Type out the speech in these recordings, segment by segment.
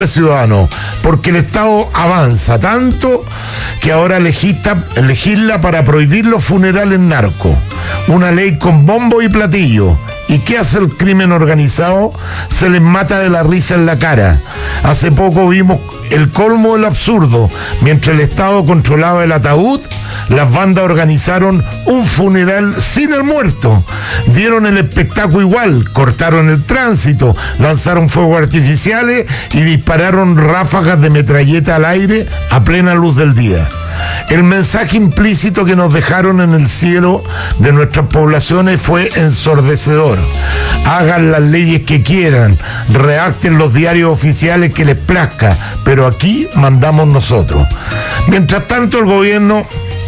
ciudadanos, porque el Estado avanza tanto que ahora legisla para prohibir los funerales narcos, una ley con bombo y platillo. ¿Y qué hace el crimen organizado? Se les mata de la risa en la cara. Hace poco vimos el colmo del absurdo. Mientras el Estado controlaba el ataúd, las bandas organizaron un funeral sin el muerto. Dieron el espectáculo igual, cortaron el tránsito, lanzaron fuegos artificiales y dispararon ráfagas de metralleta al aire a plena luz del día. El mensaje implícito que nos dejaron en el cielo de nuestras poblaciones fue ensordecedor. Hagan las leyes que quieran, redacten los diarios oficiales que les plazca, pero aquí mandamos nosotros. Mientras tanto, el gobierno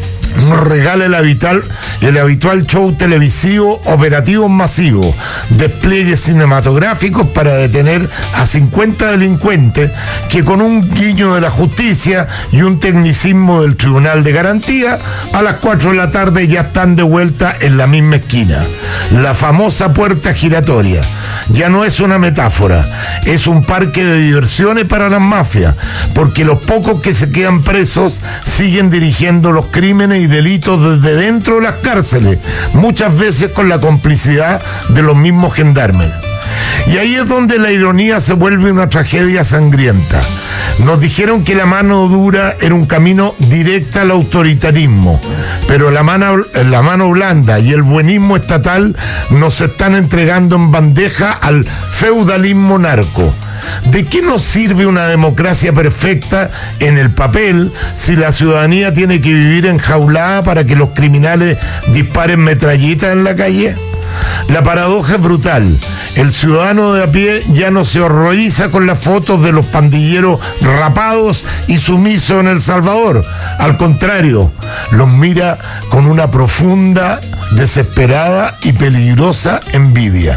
nos regala el habitual show televisivo, operativos masivos, despliegues cinematográficos para detener a 50 delincuentes que con un guiño de la justicia y un tecnicismo del Tribunal de Garantía, a las 4 de la tarde ya están de vuelta en la misma esquina. La famosa puerta giratoria. Ya no es una metáfora, es un parque de diversiones para las mafias, porque los pocos que se quedan presos siguen dirigiendo los crímenes y delitos desde dentro de las cárceles, muchas veces con la complicidad de los mismos gendarmes. Y ahí es donde la ironía se vuelve una tragedia sangrienta. Nos dijeron que la mano dura era un camino directo al autoritarismo, pero la mano blanda y el buenismo estatal nos están entregando en bandeja al feudalismo narco. ¿De qué nos sirve una democracia perfecta en el papel si la ciudadanía tiene que vivir enjaulada para que los criminales disparen metralletas en la calle? La paradoja es brutal. El ciudadano de a pie ya no se horroriza con las fotos de los pandilleros rapados y sumisos en El Salvador. Al contrario, los mira con una profunda, desesperada y peligrosa envidia.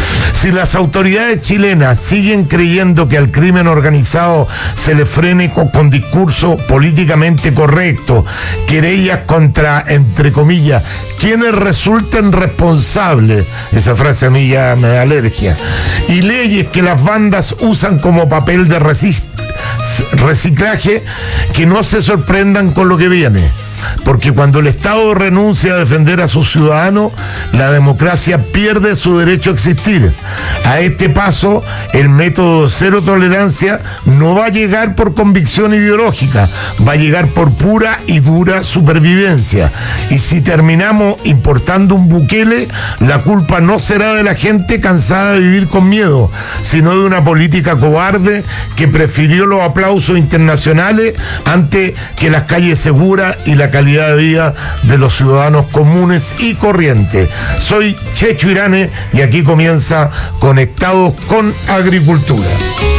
Si las autoridades chilenas siguen creyendo que al crimen organizado se le frene con discurso políticamente correcto, querellas contra, entre comillas, quienes resulten responsables, esa frase a mí ya me da alergia, y leyes que las bandas usan como papel de reciclaje, que no se sorprendan con lo que viene. Porque cuando el Estado renuncia a defender a sus ciudadanos, la democracia pierde su derecho a existir. A este paso, el método de cero tolerancia no va a llegar por convicción ideológica, va a llegar por pura y dura supervivencia. Y si terminamos importando un Bukele, la culpa no será de la gente cansada de vivir con miedo, sino de una política cobarde que prefirió los aplausos internacionales antes que las calles seguras y la calidad de vida de los ciudadanos comunes y corrientes. Soy Checho Irane y aquí comienza Conectados con Agricultura.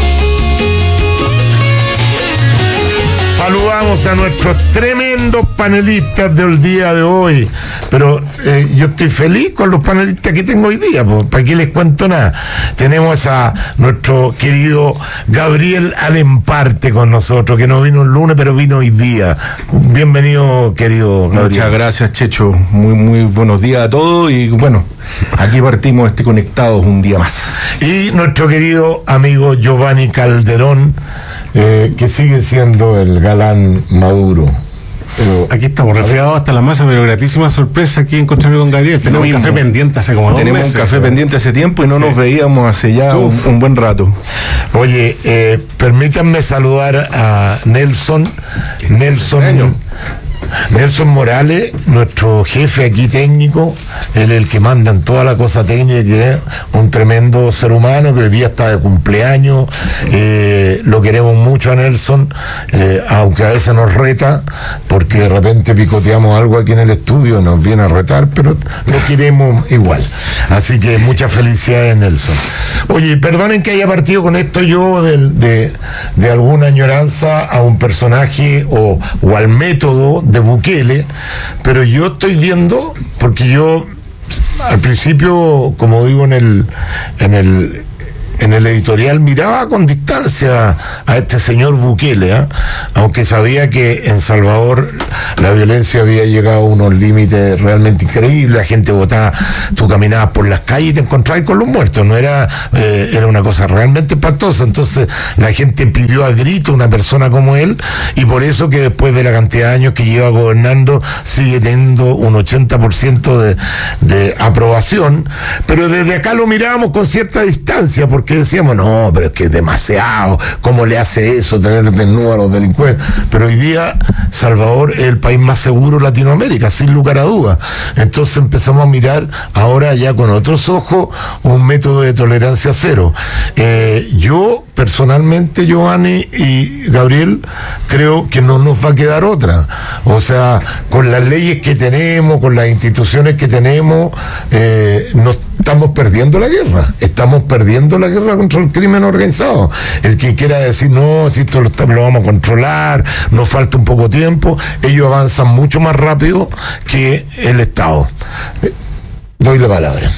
Saludamos a nuestros tremendos panelistas del día de hoy, pero yo estoy feliz con los panelistas que tengo hoy día, pues, ¿para qué les cuento nada? Tenemos a nuestro querido Gabriel Alemparte con nosotros, que no vino el lunes, pero vino hoy día. Bienvenido, querido Gabriel. Muchas gracias, Checho. Muy buenos días a todos y bueno, aquí partimos Conectados un día más. Y nuestro querido amigo Giovanni Calderón, que sigue siendo el galán Maduro. Pero aquí estamos resfriados hasta la masa, pero gratísima sorpresa aquí encontrarme con Gabriel. Tenemos un café pendiente hace como 2 meses. Tenemos un café pendiente hace tiempo y no nos veíamos hace ya un buen rato. Oye, permítanme saludar a Nelson Morales, nuestro jefe aquí técnico, él es el que manda en toda la cosa técnica, que es un tremendo ser humano que hoy día está de cumpleaños. Lo queremos mucho a Nelson, aunque a veces nos reta, porque de repente picoteamos algo aquí en el estudio, nos viene a retar, pero lo queremos igual. Así que muchas felicidades, Nelson. Oye, perdonen que haya partido con esto yo de alguna añoranza a un personaje o al método de Bukele, pero yo estoy viendo, porque yo al principio, como digo en en el editorial miraba con distancia a este señor Bukele, aunque sabía que en Salvador la violencia había llegado a unos límites realmente increíbles, la gente votaba, tú caminabas por las calles y te encontrabas con los muertos, no era una cosa realmente espantosa. Entonces la gente pidió a grito una persona como él, y por eso que después de la cantidad de años que lleva gobernando sigue teniendo un 80% de aprobación, pero desde acá lo mirábamos con cierta distancia, porque decíamos, no, pero es que es demasiado, ¿cómo le hace eso, tener desnudo a los delincuentes? Pero hoy día Salvador es el país más seguro de Latinoamérica, sin lugar a dudas. Entonces empezamos a mirar ahora ya con otros ojos un método de tolerancia cero. Yo personalmente, Giovanni y Gabriel, creo que no nos va a quedar otra. O sea, con las leyes que tenemos, con las instituciones que tenemos, no estamos perdiendo la guerra. Estamos perdiendo la guerra contra el crimen organizado. El que quiera decir, no, si esto lo vamos a controlar, nos falta un poco de tiempo, ellos avanzan mucho más rápido que el Estado. Doy la palabra.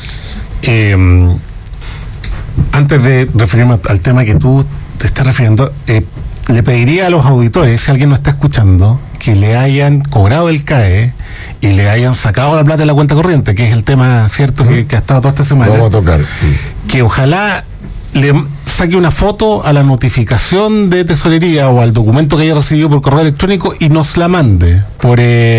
Antes de referirme al tema que tú te estás refiriendo, le pediría a los auditores, si alguien no está escuchando, que le hayan cobrado el CAE y le hayan sacado la plata de la cuenta corriente, que es el tema cierto que ha estado toda esta semana. Vamos a tocar. Que ojalá le saque una foto a la notificación de tesorería o al documento que haya recibido por correo electrónico y nos la mande por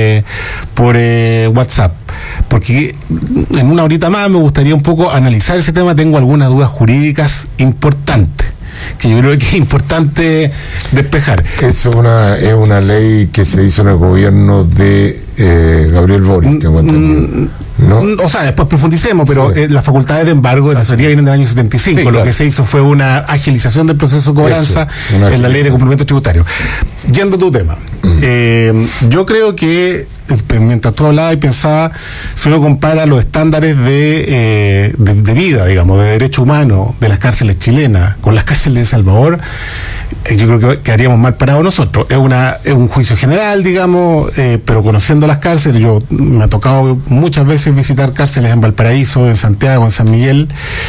WhatsApp, porque en una horita más me gustaría un poco analizar ese tema. Tengo algunas dudas jurídicas importantes que yo creo que es importante despejar. Es una ley que se hizo en el gobierno de Gabriel Boric, tengo entendido. ¿No? O sea, después profundicemos, pero sí. Las facultades de embargo de tesorería vienen del año 75. Sí, claro. Lo que se hizo fue una agilización del proceso de cobranza en la ley de cumplimiento tributario. Yendo a tu tema, yo creo que mientras tú hablabas y pensaba, si uno compara los estándares de vida, digamos, de derecho humano de las cárceles chilenas con las cárceles de El Salvador, yo creo que haríamos mal parados nosotros. Es un juicio general, digamos, pero conociendo las cárceles, yo me ha tocado muchas veces visitar cárceles en Valparaíso, en Santiago, en San Miguel,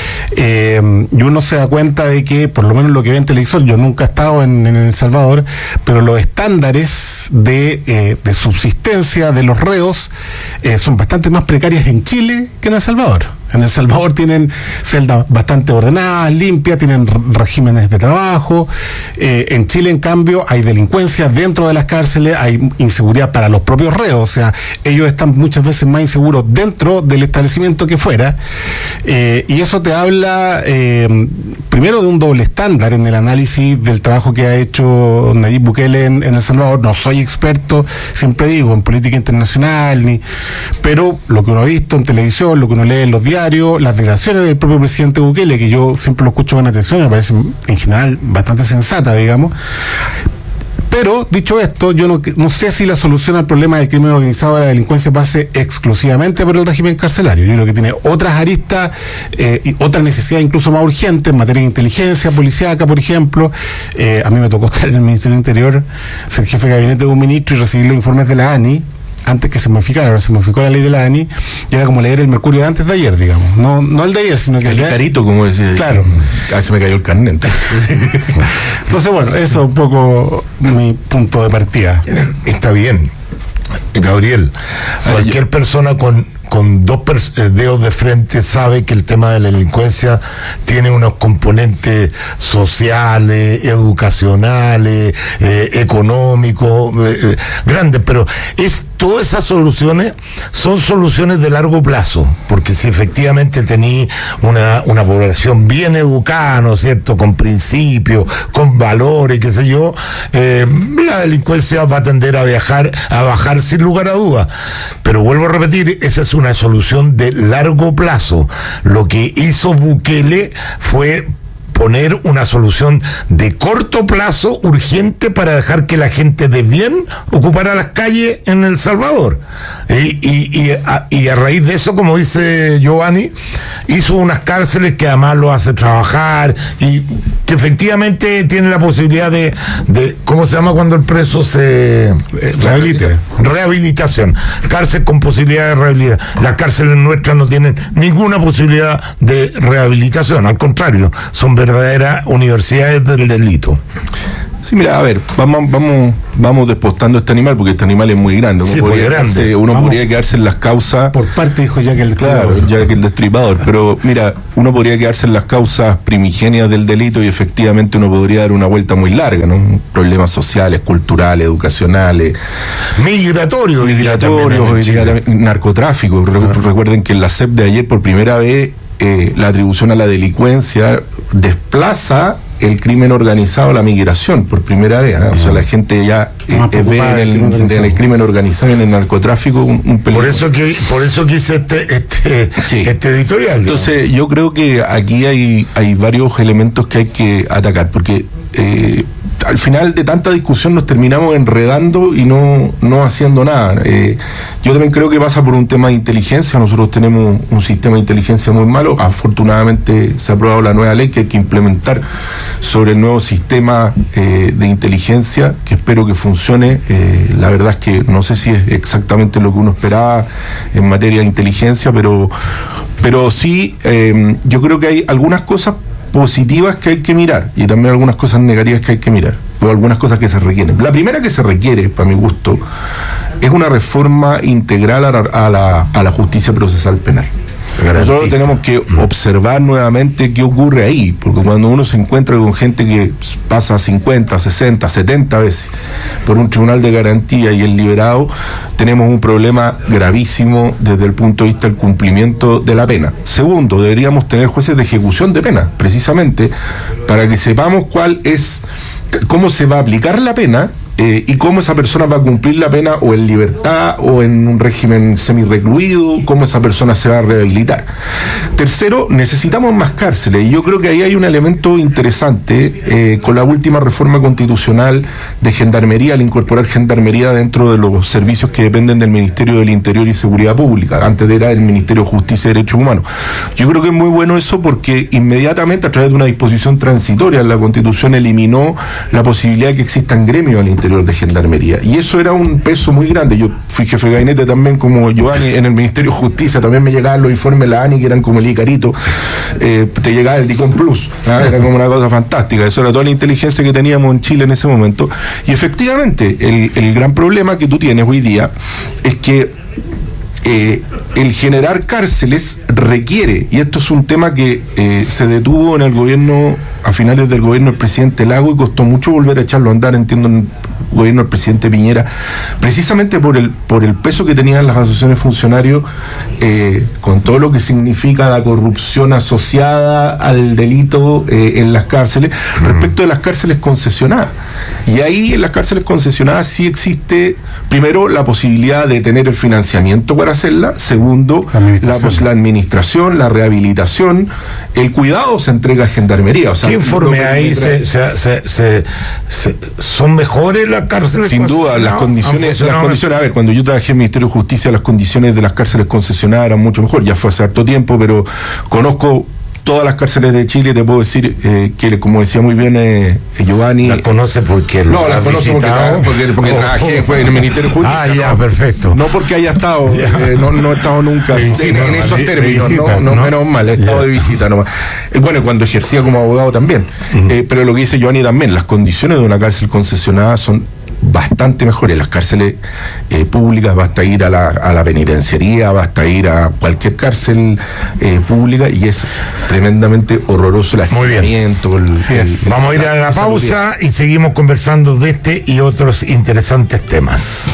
y uno se da cuenta de que, por lo menos lo que ve en televisor, yo nunca he estado en El Salvador, pero los estándares de subsistencia de los reos son bastante más precarias en Chile que en El Salvador. En El Salvador tienen celdas bastante ordenadas, limpias, tienen regímenes de trabajo. En Chile, en cambio, hay delincuencia dentro de las cárceles, hay inseguridad para los propios reos, o sea, ellos están muchas veces más inseguros dentro del establecimiento que fuera. Y eso te habla, primero, de un doble estándar en el análisis del trabajo que ha hecho Nayib Bukele en El Salvador. No soy experto, siempre digo, en política internacional, pero lo que uno ha visto en televisión, lo que uno lee en los diarios, las declaraciones del propio presidente Bukele, que yo siempre lo escucho con atención, me parece en general bastante sensata, digamos. Pero, dicho esto, yo no sé si la solución al problema del crimen organizado y de la delincuencia pase exclusivamente por el régimen carcelario. Yo creo que tiene otras aristas y otras necesidades incluso más urgentes en materia de inteligencia policíaca, por ejemplo. A mí me tocó estar en el Ministerio del Interior, ser jefe de gabinete de un ministro y recibir los informes de la ANI, antes que se modificara. Ahora se modificó la ley de la ANI y era como leer el Mercurio de antes de ayer, digamos. No el de ayer, sino que el carito, como decía. Claro. A veces me cayó el carnet. Entonces, bueno, eso es un poco mi punto de partida. Está bien, Gabriel. Cualquier persona con dos dedos de frente sabe que el tema de la delincuencia tiene unos componentes sociales, educacionales, económicos, grandes, pero todas esas soluciones son soluciones de largo plazo, porque si efectivamente tenés una población bien educada, ¿no es cierto?, con principios, con valores, qué sé yo, la delincuencia va a tender a bajar sin lugar a dudas. Pero vuelvo a repetir, esa es una solución de largo plazo. Lo que hizo Bukele fue poner una solución de corto plazo urgente para dejar que la gente de bien ocupara las calles en El Salvador. Y a raíz de eso, como dice Giovanni, hizo unas cárceles que además lo hace trabajar y que efectivamente tiene la posibilidad de ¿cómo se llama cuando el preso se rehabilite? Rehabilitación. Cárcel con posibilidad de rehabilitación. Las cárceles nuestras no tienen ninguna posibilidad de rehabilitación, al contrario, son verdaderas verdaderas universidades del delito. Sí, mira, a ver, vamos despostando este animal, porque este animal es muy grande. Uno podría quedarse en las causas. Por parte, dijo Jack el Destripador. Claro, Jack el Destripador. Pero mira, uno podría quedarse en las causas primigenias del delito y efectivamente uno podría dar una vuelta muy larga, ¿no? Problemas sociales, culturales, educacionales. Migratorios, narcotráfico. Recuerden que en la CEP de ayer, por primera vez, la atribución a la delincuencia desplaza el crimen organizado a la migración por primera vez, ¿eh? O sea, la gente ya ve en el crimen organizado y en el narcotráfico un peligro. Por eso quise este editorial. Entonces, yo creo que aquí hay varios elementos que hay que atacar, porque al final de tanta discusión nos terminamos enredando y no haciendo nada. Yo también creo que pasa por un tema de inteligencia. Nosotros tenemos un sistema de inteligencia muy malo. Afortunadamente se ha aprobado la nueva ley que hay que implementar sobre el nuevo sistema de inteligencia, que espero que funcione. La verdad es que no sé si es exactamente lo que uno esperaba en materia de inteligencia, pero sí, yo creo que hay algunas cosas positivas que hay que mirar y también algunas cosas negativas que hay que mirar, o algunas cosas que se requieren. La primera que se requiere, para mi gusto, es una reforma integral a la justicia procesal penal. Nosotros tenemos que observar nuevamente qué ocurre ahí, porque cuando uno se encuentra con gente que pasa 50, 60, 70 veces por un tribunal de garantía y es liberado, tenemos un problema gravísimo desde el punto de vista del cumplimiento de la pena. Segundo, deberíamos tener jueces de ejecución de pena, precisamente para que sepamos cómo se va a aplicar la pena y cómo esa persona va a cumplir la pena o en libertad o en un régimen semi-recluido, cómo esa persona se va a rehabilitar. Tercero, necesitamos más cárceles y yo creo que ahí hay un elemento interesante con la última reforma constitucional de gendarmería, al incorporar gendarmería dentro de los servicios que dependen del Ministerio del Interior y Seguridad Pública, antes era el Ministerio de Justicia y Derechos Humanos. Yo creo que es muy bueno eso porque inmediatamente a través de una disposición transitoria la Constitución eliminó la posibilidad de que existan gremios al interior de gendarmería y eso era un peso muy grande. Yo fui jefe de gabinete también como Giovanni en el Ministerio de Justicia, también me llegaban los informes de la ANI que eran como el Icarito, te llegaba el DICOM Plus, era como una cosa fantástica. Eso era toda la inteligencia que teníamos en Chile en ese momento y efectivamente el gran problema que tú tienes hoy día es que el generar cárceles requiere, y esto es un tema que se detuvo en el gobierno, a finales del gobierno del presidente Lago, y costó mucho volver a echarlo a andar, entiendo, en el gobierno del presidente Piñera, precisamente por el peso que tenían las asociaciones funcionarios, con todo lo que significa la corrupción asociada al delito en las cárceles, respecto de las cárceles concesionadas. Y ahí en las cárceles concesionadas sí existe, primero, la posibilidad de tener el financiamiento para hacerla, segundo, la administración, la rehabilitación, el cuidado se entrega a gendarmería. O sea, ¿qué informe hay? ¿Son mejores las cárceles? Sin duda, las condiciones, a ver, cuando yo trabajé en el Ministerio de Justicia, las condiciones de las cárceles concesionadas eran mucho mejor, ya fue hace harto tiempo, pero conozco todas las cárceles de Chile, te puedo decir que, como decía muy bien Giovanni... ¿Las conoce porque no, las conozco porque trabajé en el Ministerio de Justicia. Ah, ya, perfecto. No porque haya estado, no he estado nunca en esos términos, menos mal, he estado de visita nomás. Bueno, cuando ejercía como abogado también. Pero lo que dice Giovanni también, las condiciones de una cárcel concesionada son bastante mejores. Las cárceles públicas, basta ir a la penitenciaría, basta ir a cualquier cárcel pública y es tremendamente horroroso el hacinamiento. Vamos a ir a la pausa y seguimos conversando de este y otros interesantes temas.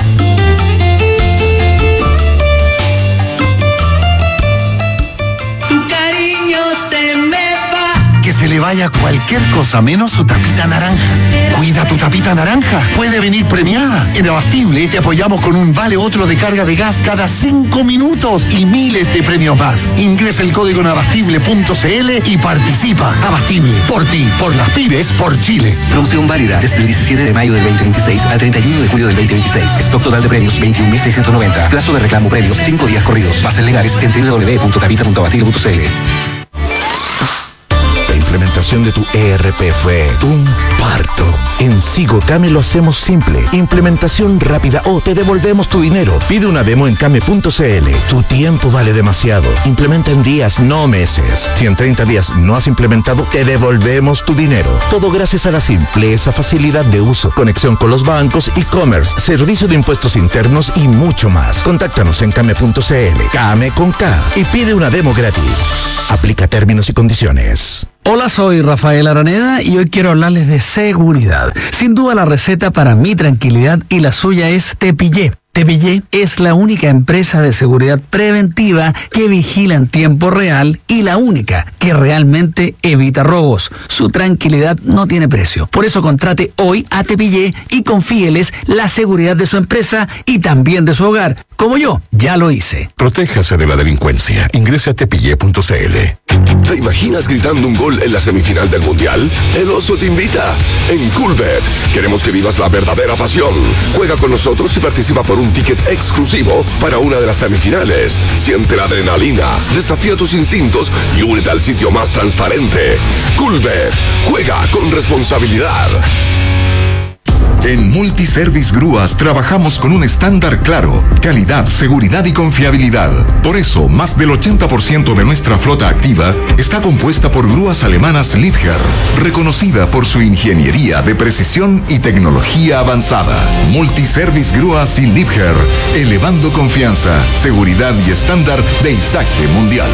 Se le vaya cualquier cosa menos su tapita naranja. Cuida tu tapita naranja. Puede venir premiada. En Abastible te apoyamos con un vale otro de carga de gas cada 5 minutos y miles de premios más. Ingresa el código en abastible.cl y participa. Abastible, por ti, por las pymes, por Chile. Promoción válida desde el 17 de mayo del 2026 al 31 de julio del 2026. Stock total de premios 21.690. Plazo de reclamo premios 5 días corridos. Bases legales en www.tapita.abastible.cl. implementación de tu ERP fue un parto. En Sigo Kame lo hacemos simple. Implementación rápida o te devolvemos tu dinero. Pide una demo en kame.cl. Tu tiempo vale demasiado. Implementa en días, no meses. Si en 30 días no has implementado, te devolvemos tu dinero. Todo gracias a la simpleza, facilidad de uso, conexión con los bancos, e-commerce, servicio de impuestos internos y mucho más. Contáctanos en kame.cl. Kame con K. Y pide una demo gratis. Aplica términos y condiciones. Hola, soy Rafael Araneda y hoy quiero hablarles de seguridad. Sin duda la receta para mi tranquilidad y la suya es Tepillé. Tepillé es la única empresa de seguridad preventiva que vigila en tiempo real y la única que realmente evita robos. Su tranquilidad no tiene precio. Por eso contrate hoy a Tepillé y confíeles la seguridad de su empresa y también de su hogar. Como yo, ya lo hice. Protéjase de la delincuencia. Ingrese a tepillé.cl. ¿Te imaginas gritando un gol en la semifinal del Mundial? El Oso te invita. En Coolbet queremos que vivas la verdadera pasión. Juega con nosotros y participa por un ticket exclusivo para una de las semifinales. Siente la adrenalina, desafía tus instintos y únete al sitio más transparente. Coolbet. Juega con responsabilidad. En Multiservice Grúas trabajamos con un estándar claro, calidad, seguridad y confiabilidad. Por eso, más del 80% de nuestra flota activa está compuesta por grúas alemanas Liebherr, reconocida por su ingeniería de precisión y tecnología avanzada. Multiservice Grúas y Liebherr, elevando confianza, seguridad y estándar de izaje mundial.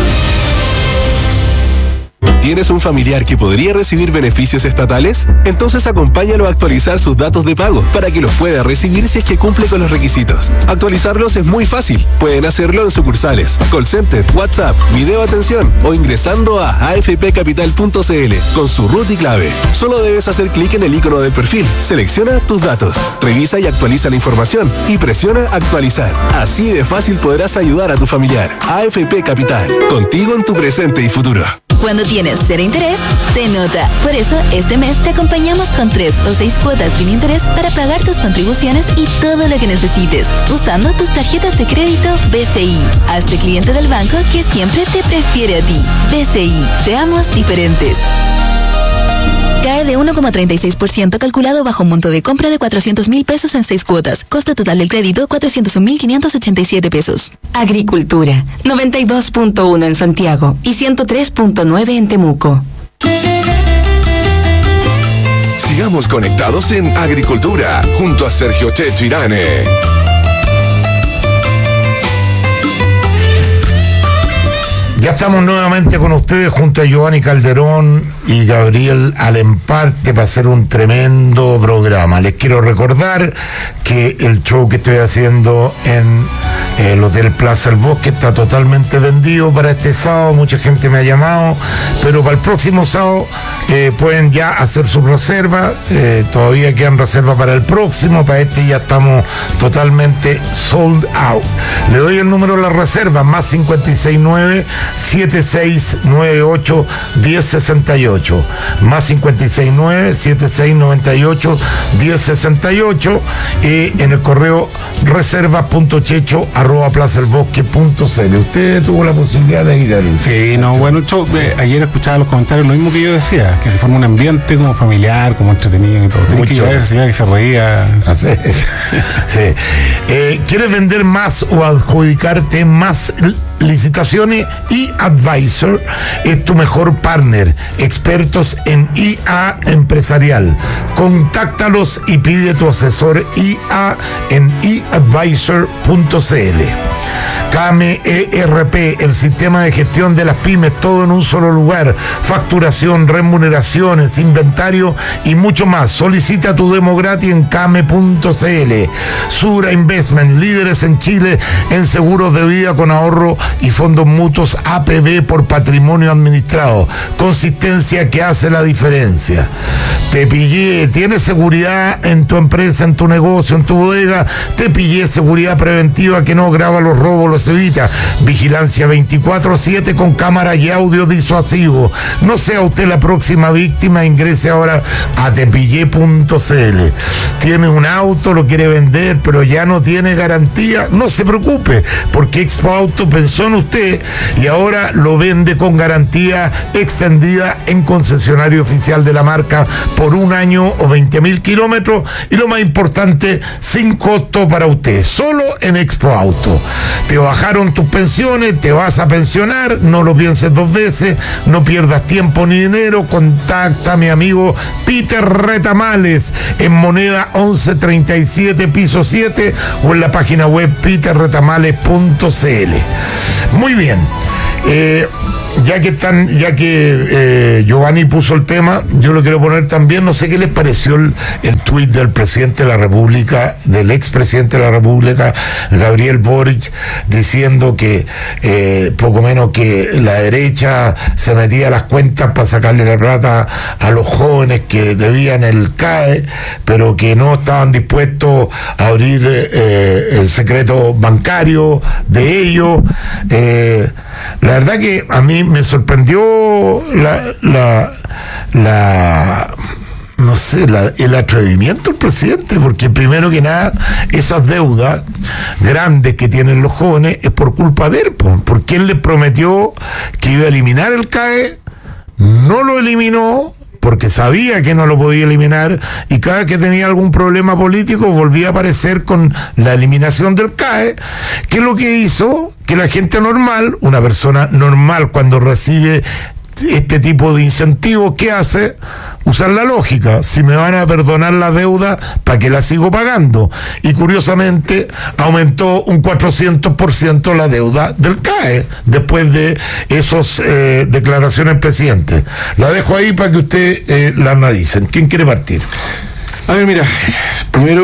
¿Tienes un familiar que podría recibir beneficios estatales? Entonces acompáñalo a actualizar sus datos de pago para que los pueda recibir si es que cumple con los requisitos. Actualizarlos es muy fácil. Pueden hacerlo en sucursales, call center, WhatsApp, video atención o ingresando a afpcapital.cl con su RUT y clave. Solo debes hacer clic en el icono del perfil, selecciona tus datos, revisa y actualiza la información y presiona actualizar. Así de fácil podrás ayudar a tu familiar. AFP Capital, contigo en tu presente y futuro. Cuando tienes cero interés, se nota. Por eso, este mes te acompañamos con 3 o 6 cuotas sin interés para pagar tus contribuciones y todo lo que necesites, usando tus tarjetas de crédito BCI. Hazte cliente del banco que siempre te prefiere a ti. BCI, seamos diferentes. Cae de 1,36% calculado bajo un monto de compra de 400.000 pesos en 6 cuotas. Costo total del crédito, 401.587 pesos. Agricultura, 92.1 en Santiago y 103.9 en Temuco. Sigamos conectados en Agricultura, junto a Sergio Checho Irane. Ya estamos nuevamente con ustedes junto a Giovanni Calderón y Gabriel Alemparte para hacer un tremendo programa. Les quiero recordar que el show que estoy haciendo en el Hotel Plaza El Bosque está totalmente vendido para este sábado. Mucha gente me ha llamado, pero para el próximo sábado pueden ya hacer sus reservas. Todavía quedan reservas para el próximo. Para este ya estamos totalmente sold out. Le doy el número de la reserva, más 569-7698-1068, más 569-7698-1068, en el correo reservas.checho@plazaelbosque.cl. Usted tuvo la posibilidad de ir ahí. Sí, no, bueno, ayer escuchaba los comentarios, lo mismo que yo decía, que se forma un ambiente como familiar, como entretenido y todo. Mucho. Que esa señora que se reía. Así. Sí. ¿Quieres vender más o adjudicarte más licitaciones? eAdvisor es tu mejor partner, expertos en IA empresarial. Contáctalos y pide tu asesor IA en eadvisor.cl. Kame ERP, el sistema de gestión de las pymes, todo en un solo lugar. Facturación, remuneraciones, inventario y mucho más. Solicita tu demo gratis en kame.cl. Sura Investment, líderes en Chile en seguros de vida con ahorro y fondos mutuos APB por patrimonio administrado. Consistencia que hace la diferencia. Tepillé, ¿tienes seguridad en tu empresa, en tu negocio, en tu bodega? Tepillé, seguridad preventiva que no no graba los robos, los evita. Vigilancia 24/7 con cámara y audio disuasivo. No sea usted la próxima víctima, ingrese ahora a tepillé.cl. Tiene un auto, lo quiere vender, pero ya no tiene garantía. No se preocupe, porque Expo Auto pensó en usted y ahora lo vende con garantía extendida en concesionario oficial de la marca por 1 año o 20.000 kilómetros, y lo más importante, sin costo para usted, solo en Expo Auto. Te bajaron tus pensiones, te vas a pensionar, no lo pienses 2 veces, no pierdas tiempo ni dinero. Contacta a mi amigo Peter Retamales en Moneda 1137 piso 7 o en la página web peterretamales.cl. Muy bien. Ya que Giovanni puso el tema, yo lo quiero poner también. No sé qué les pareció el tuit del presidente de la República, del expresidente de la República, Gabriel Boric, diciendo que poco menos que la derecha se metía a las cuentas para sacarle la plata a los jóvenes que debían el CAE, pero que no estaban dispuestos a abrir el secreto bancario de ellos. La verdad que a mí me sorprendió el atrevimiento del presidente, porque primero que nada, esas deudas grandes que tienen los jóvenes es por culpa de él, porque él les prometió que iba a eliminar el CAE, no lo eliminó, porque sabía que no lo podía eliminar, y cada vez que tenía algún problema político volvía a aparecer con la eliminación del CAE, que es lo que hizo que la gente normal, una persona normal, cuando recibe este tipo de incentivos, ¿qué hace? Usar la lógica. Si me van a perdonar la deuda, ¿para qué la sigo pagando? Y curiosamente aumentó un 400% la deuda del CAE después de esas declaraciones del presidente. La dejo ahí para que usted la analicen. ¿Quién quiere partir? A ver, mira, primero,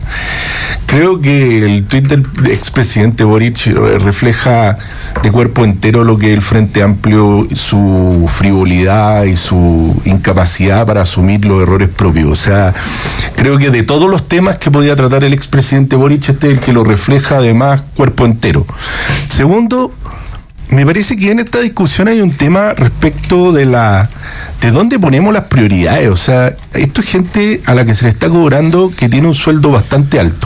creo que el tuit del expresidente Boric refleja de cuerpo entero lo que es el Frente Amplio, su frivolidad y su incapacidad para asumir los errores propios. O sea, creo que de todos los temas que podía tratar el expresidente Boric, este es el que lo refleja además cuerpo entero. Segundo, me parece que en esta discusión hay un tema respecto de dónde ponemos las prioridades. O sea, esto es gente a la que se le está cobrando que tiene un sueldo bastante alto.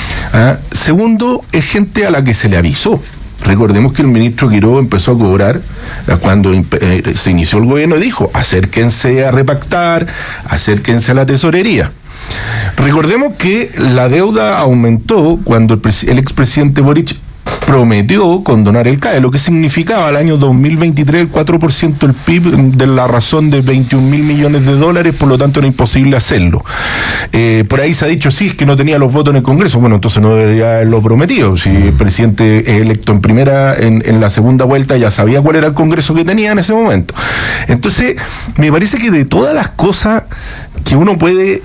Segundo, es gente a la que se le avisó. Recordemos que el ministro Quiroga empezó a cobrar cuando se inició el gobierno, y dijo: acérquense a repactar, acérquense a la tesorería. Recordemos que la deuda aumentó cuando el expresidente Boric prometió condonar el CAE, lo que significaba al año 2023 el 4% del PIB, de la razón de 21.000 millones de dólares, por lo tanto era imposible hacerlo. Por ahí se ha dicho, sí, es que no tenía los votos en el Congreso. Bueno, entonces no debería haberlo prometido. Si el presidente es electo en la segunda vuelta, ya sabía cuál era el Congreso que tenía en ese momento. Entonces, me parece que de todas las cosas que uno puede,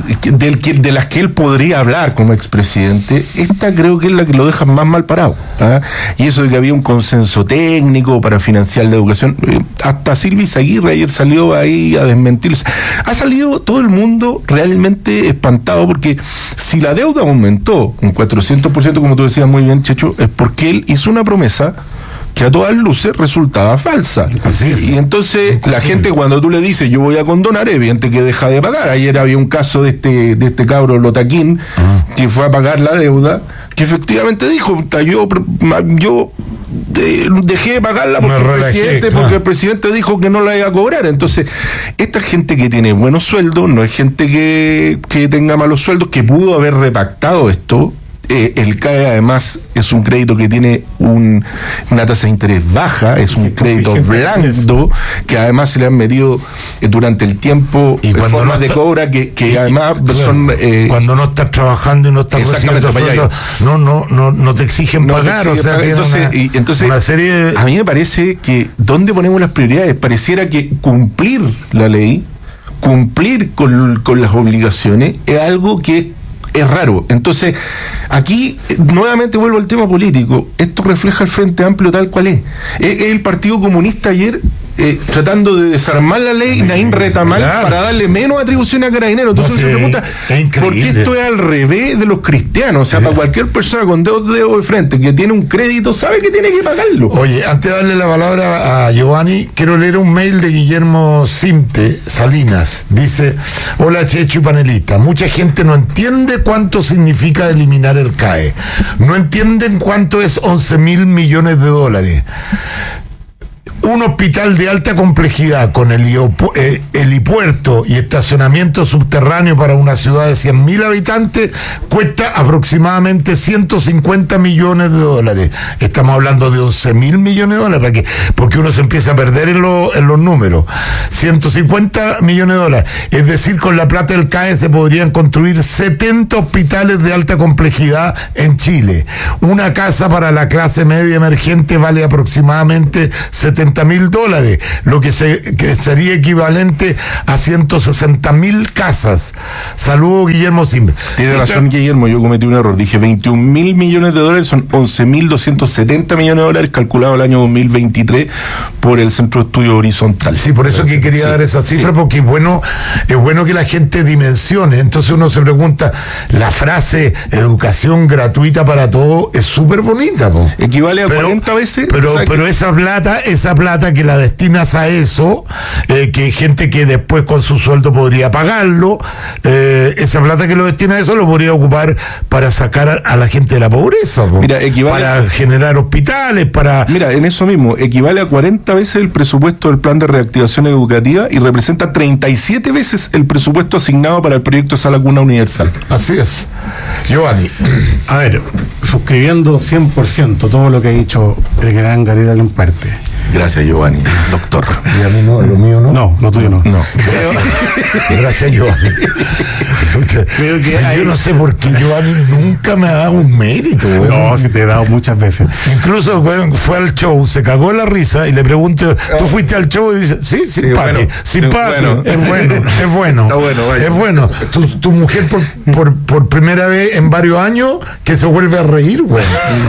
de las que él podría hablar como expresidente, esta creo que es la que lo deja más mal parado. Y eso de que había un consenso técnico para financiar la educación, hasta Silvia Izaguirre ayer salió ahí a desmentirse. Ha salido todo el mundo realmente espantado, porque si la deuda aumentó un 400%, como tú decías muy bien, Checho, es porque él hizo una promesa que a todas luces resultaba falsa. Así es. Y entonces la gente, cuando tú le dices yo voy a condonar, es evidente que deja de pagar. Ayer había un caso de este cabro Lotaquín, que fue a pagar la deuda, que efectivamente dijo, yo dejé de pagarla porque el presidente dijo que no la iba a cobrar. Entonces, esta gente que tiene buenos sueldos, no es gente que tenga malos sueldos, que pudo haber repactado esto. El CAE además es un crédito que tiene una tasa de interés baja, es un crédito blando, que además se le han medido durante el tiempo formas de cobra que además son... cuando no estás trabajando y no estás recibiendo sueldo, no te exigen pagar. Entonces una serie de... A mí me parece que ¿dónde ponemos las prioridades? Pareciera que cumplir la ley, cumplir con las obligaciones, es algo que es raro. Entonces, aquí nuevamente vuelvo al tema político. Esto refleja el Frente Amplio tal cual es. El Partido Comunista ayer tratando de desarmar la ley Naín Retamal para darle menos atribuciones a Carabineros. Entonces uno se pregunta, ¿por qué esto es al revés de los cristianos? O sea, para cualquier persona con dedos de frente que tiene un crédito, sabe que tiene que pagarlo. Oye, antes de darle la palabra a Giovanni, quiero leer un mail de Guillermo Simte Salinas. Dice: hola Checho y panelista, mucha gente no entiende cuánto significa eliminar el CAE. No entienden cuánto es 11.000 millones de dólares. Un hospital de alta complejidad con helipuerto y estacionamiento subterráneo para una ciudad de 100.000 habitantes cuesta aproximadamente 150 millones de dólares. Estamos hablando de 11.000 millones de dólares, porque uno se empieza a perder en los números. 150 millones de dólares. Es decir, con la plata del CAE se podrían construir 70 hospitales de alta complejidad en Chile. Una casa para la clase media emergente vale aproximadamente $70.000, lo que sería equivalente a 160.000 casas. Saludos, Guillermo Simbe. Tiene razón, Guillermo, yo cometí un error. Dije 21.000 millones de dólares, son 11.270 millones de dólares calculado el año 2023 por el Centro de Estudio Horizontal. Sí, por eso que quería dar esa cifra, porque es bueno que la gente dimensione. Entonces uno se pregunta, la frase educación gratuita para todos es súper bonita, po. Equivale a 40 veces. Pero esa plata que la destinas a eso, que hay gente que después con su sueldo podría pagarlo, esa plata que lo destina a eso lo podría ocupar para sacar a la gente de la pobreza, po. Mira, para generar hospitales, Mira, en eso mismo, equivale a 40 veces el presupuesto del plan de reactivación educativa y representa 37 veces el presupuesto asignado para el proyecto Sala Cuna Universal. Así es. Giovanni. A ver, suscribiendo 100% todo lo que ha dicho el gran Gabriel Alemparte. Gracias, Giovanni, doctor. ¿Y a mí no? ¿Lo mío no? No, lo tuyo no. Gracias, Giovanni. Creo que yo no sé por qué Giovanni nunca me ha dado un mérito, güey. No, sí te he dado muchas veces. Incluso fue al show, se cagó la risa y le pregunto, ¿tú fuiste al show? Y dice, sí, simpático. Bueno. Es bueno. Está bueno, vaya. Es bueno. Tu mujer por primera vez en varios años que se vuelve a reír, güey.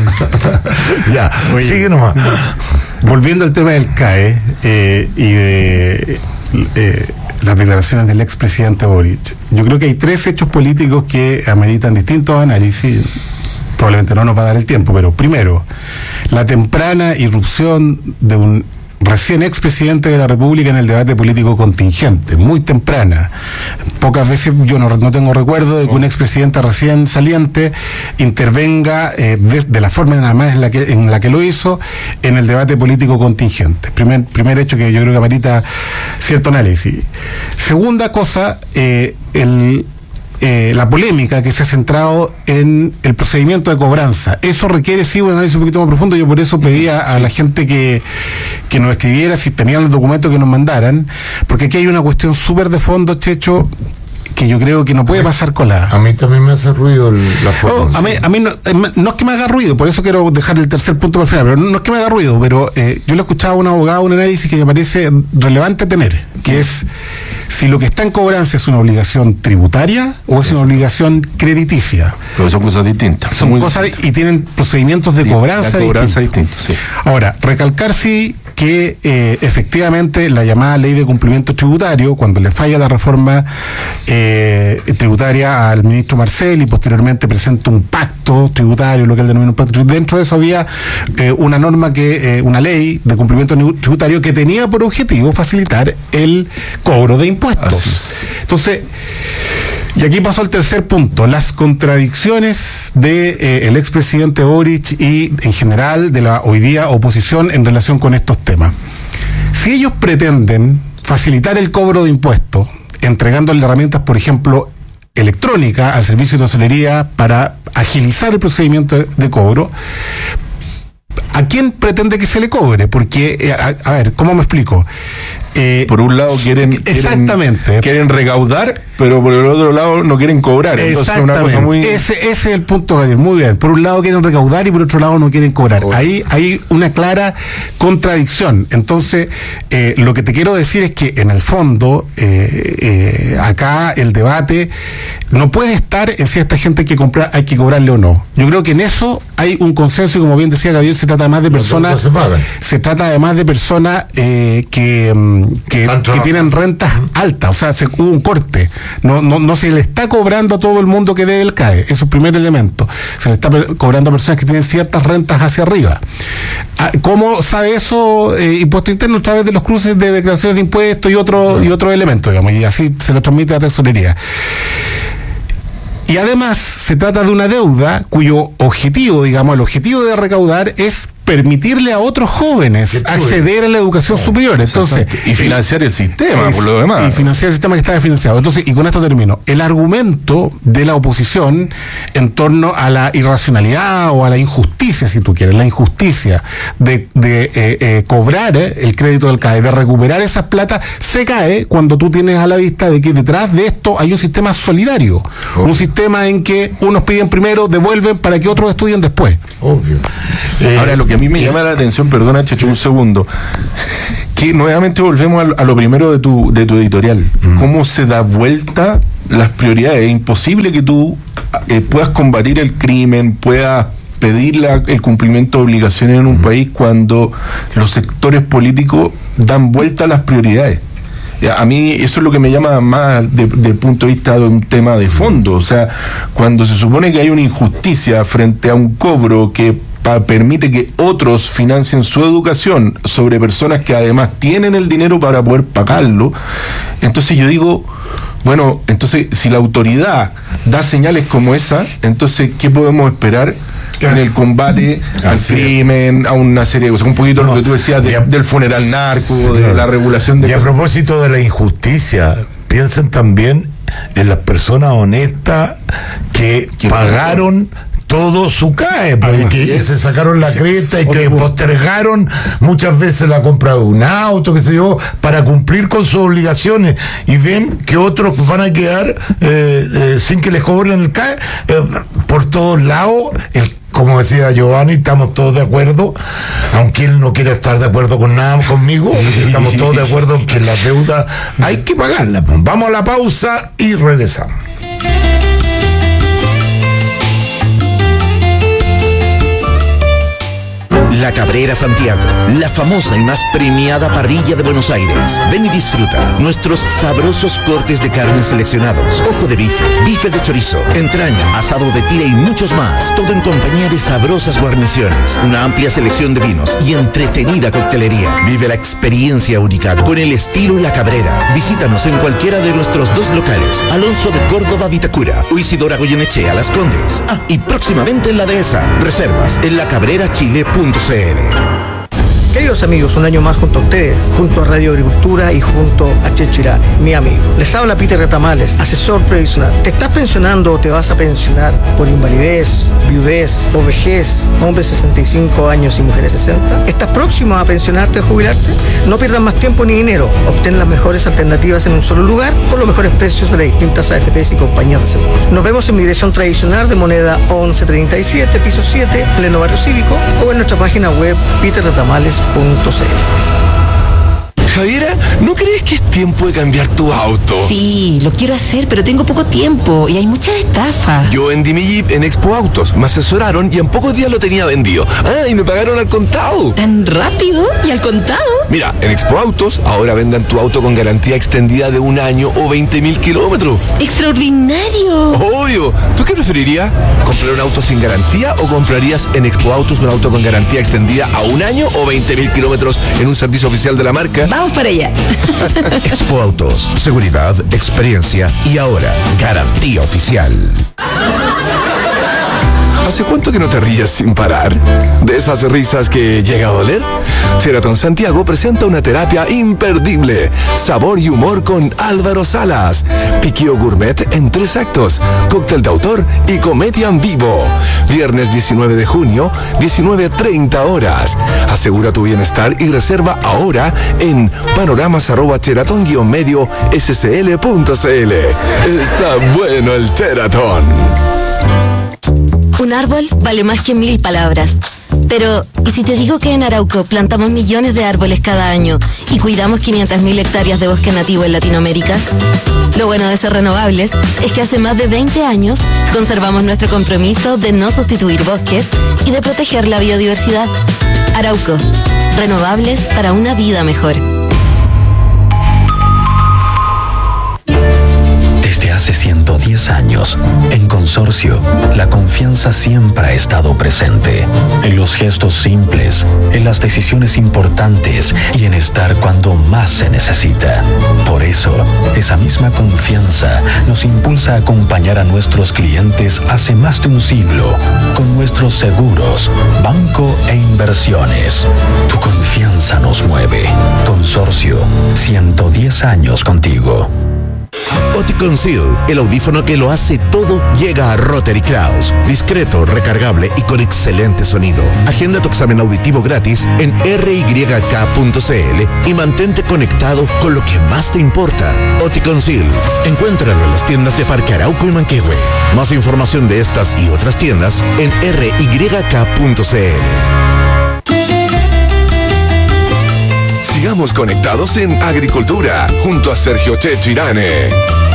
Ya, oye, sigue nomás. Volviendo al tema del CAE y de las declaraciones del expresidente Boric, yo creo que hay 3 hechos políticos que ameritan distintos análisis. Probablemente no nos va a dar el tiempo, pero primero, la temprana irrupción de un recién expresidente de la República en el debate político contingente, muy temprana. Pocas veces yo no tengo recuerdo de que un expresidente recién saliente intervenga de la forma nada más en la que lo hizo en el debate político contingente. Primer hecho que yo creo que amerita cierto análisis. Segunda cosa, la polémica que se ha centrado en el procedimiento de cobranza. Eso requiere sí un análisis un poquito más profundo. Yo por eso pedía a la gente que nos escribiera, si tenían los documentos, que nos mandaran, porque aquí hay una cuestión súper de fondo, Checho, que yo creo que no puede pasar colada. A mí también me hace ruido la foto. A mí no es que me haga ruido, por eso quiero dejar el tercer punto para el final, pero no es que me haga ruido, pero yo le escuchaba a un abogado un análisis que me parece relevante tener, que es si lo que está en cobranza es una obligación tributaria o es una obligación crediticia. Pero son cosas distintas. Son cosas y tienen procedimientos de cobranza distintos. Sí. Ahora, recalcar sí que efectivamente la llamada ley de cumplimiento tributario, cuando le falla la reforma tributaria al ministro Marcel y posteriormente presenta un pacto tributario, lo que él denomina un pacto tributario, dentro de eso había una norma una ley de cumplimiento tributario que tenía por objetivo facilitar el cobro de impuestos. Entonces, y aquí pasó al tercer punto, las contradicciones de el expresidente Boric y en general de la hoy día oposición en relación con estos temas. Si ellos pretenden facilitar el cobro de impuestos, entregándole herramientas, por ejemplo, electrónicas al servicio de tesorería para agilizar el procedimiento de cobro, ¿a quién pretende que se le cobre? Porque, a ver, ¿cómo me explico? Por un lado quieren recaudar, pero por el otro lado no quieren cobrar. Entonces es una cosa muy... Ese es el punto, Gabriel, muy bien. Por un lado quieren recaudar y por otro lado no quieren cobrar. Ahí hay una clara contradicción. Entonces, lo que te quiero decir es que en el fondo, acá el debate no puede estar en si a esta gente hay que cobrarle o no. Yo creo que en eso hay un consenso y, como bien decía Gabriel, se trata trata además de personas, que tienen rentas altas, o sea, hubo un corte. No se le está cobrando a todo el mundo que debe el CAE, eso es el primer elemento. Se le está cobrando a personas que tienen ciertas rentas hacia arriba. ¿Cómo sabe eso Impuesto Interno? A través de los cruces de declaraciones de impuestos y otros elementos, digamos, y así se lo transmite a la tesorería. Y además se trata de una deuda cuyo objetivo, digamos, el objetivo de recaudar es permitirle a otros jóvenes acceder a la educación superior. Entonces, y financiar el sistema, por lo demás. Y financiar el sistema que está financiado. Entonces, y con esto termino. El argumento de la oposición en torno a la irracionalidad o a la injusticia, si tú quieres, la injusticia de cobrar el crédito del CAE, de recuperar esas plata, se cae cuando tú tienes a la vista de que detrás de esto hay un sistema solidario. Un sistema en que unos piden primero, devuelven para que otros estudien después. Obvio. Ahora, lo que a mí me llama la atención, perdona, Checho, un segundo, que nuevamente volvemos a lo primero de tu editorial. ¿Cómo se da vuelta las prioridades? Es imposible que tú puedas combatir el crimen, puedas pedir el cumplimiento de obligaciones en un país cuando los sectores políticos dan vuelta a las prioridades. A mí eso es lo que me llama más del punto de vista de un tema de fondo. O sea, cuando se supone que hay una injusticia frente a un cobro que permite que otros financien su educación sobre personas que además tienen el dinero para poder pagarlo, entonces yo digo, bueno, entonces si la autoridad da señales como esa, entonces ¿qué podemos esperar en el combate al crimen, a una serie de cosas? Un poquito lo que tú decías del funeral narco, de la regulación de y a propósito de la injusticia, piensen también en las personas honestas que pagaron todo su CAE, porque se sacaron la cresta y que postergaron muchas veces la compra de un auto, qué sé yo, para cumplir con sus obligaciones, y ven que otros van a quedar sin que les cobren el CAE por todos lados. Como decía Giovanni, estamos todos de acuerdo, aunque él no quiera estar de acuerdo con nada conmigo, estamos todos de acuerdo en que las deudas hay que pagarlas. Vamos a la pausa y regresamos. La Cabrera Santiago, la famosa y más premiada parrilla de Buenos Aires. Ven y disfruta nuestros sabrosos cortes de carne seleccionados, ojo de bife, bife de chorizo, entraña, asado de tira y muchos más. Todo en compañía de sabrosas guarniciones, una amplia selección de vinos y entretenida coctelería. Vive la experiencia única con el estilo La Cabrera. Visítanos en cualquiera de nuestros 2 locales, Alonso de Córdoba, Vitacura, o Isidora Goyenechea, Las Condes. Y próximamente en la Dehesa. Reservas en lacabrerachile.cl. Queridos amigos, un año más junto a ustedes, junto a Radio Agricultura y junto a Checho Irane, mi amigo. Les habla Peter Retamales, asesor previsional. ¿Te estás pensionando o te vas a pensionar por invalidez, viudez o vejez, hombres 65 años y mujeres 60? ¿Estás próximo a pensionarte o jubilarte? No pierdas más tiempo ni dinero. Obtén las mejores alternativas en un solo lugar con los mejores precios de las distintas AFPs y compañías de seguros. Nos vemos en mi dirección tradicional de Moneda 1137, piso 7, pleno barrio cívico, o en nuestra página web peterretamales.cl. Javiera, ¿no crees que es tiempo de cambiar tu auto? Sí, lo quiero hacer, pero tengo poco tiempo y hay muchas estafas. Yo vendí mi Jeep en Expo Autos, me asesoraron y en pocos días lo tenía vendido. Y me pagaron al contado. ¿Tan rápido? ¿Y al contado? Mira, en Expo Autos ahora venden tu auto con garantía extendida de 1 año o 20.000 kilómetros. ¡Extraordinario! Obvio. ¿Tú qué preferirías? ¿Comprar un auto sin garantía o comprarías en Expo Autos un auto con garantía extendida a 1 año o 20.000 kilómetros en un servicio oficial de la marca? Vamos para allá. Expo Autos, seguridad, experiencia y ahora garantía oficial. ¿Hace cuánto que no te ríes sin parar? ¿De esas risas que llega a doler? Sheraton Santiago presenta una terapia imperdible. Sabor y humor con Álvaro Salas. Piquío gourmet en 3 actos. Cóctel de autor y comedia en vivo. Viernes 19 de junio, 19:30 horas. Asegura tu bienestar y reserva ahora en panoramas@sheraton-medio-scl.cl. Está bueno el Sheraton. Un árbol vale más que 1000 palabras. Pero, ¿y si te digo que en Arauco plantamos millones de árboles cada año y cuidamos 500.000 hectáreas de bosque nativo en Latinoamérica? Lo bueno de ser renovables es que hace más de 20 años conservamos nuestro compromiso de no sustituir bosques y de proteger la biodiversidad. Arauco. Renovables para una vida mejor. Desde hace 110 años, en Consorcio, la confianza siempre ha estado presente. En los gestos simples, en las decisiones importantes y en estar cuando más se necesita. Por eso, esa misma confianza nos impulsa a acompañar a nuestros clientes hace más de un siglo con nuestros seguros, banco e inversiones. Tu confianza nos mueve. Consorcio, 110 años contigo. Oticon Seal, el audífono que lo hace todo, llega a Rotary Kraus. Discreto, recargable y con excelente sonido. Agenda tu examen auditivo gratis en ryk.cl y mantente conectado con lo que más te importa. Oticon Seal. Encuéntralo en las tiendas de Parque Arauco y Manquehue. Más información de estas y otras tiendas en ryk.cl. Sigamos conectados en Agricultura, junto a Sergio Checho Irane.